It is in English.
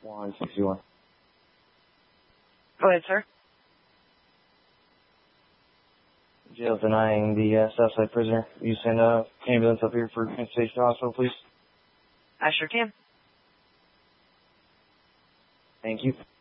161. Go ahead, sir. Jail denying the Southside prisoner. You send an ambulance up here for transportation to hospital, please? I sure can. Thank you.